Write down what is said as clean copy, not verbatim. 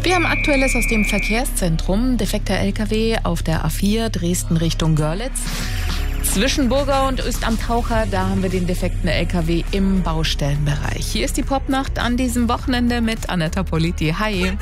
Wir haben Aktuelles aus dem Verkehrszentrum. Defekter LKW auf der A4 Dresden Richtung Görlitz. Zwischen Burgau und Öst am Taucher, da haben wir den defekten LKW im Baustellenbereich. Hier ist die Popnacht an diesem Wochenende mit Anetta Politi. Hi.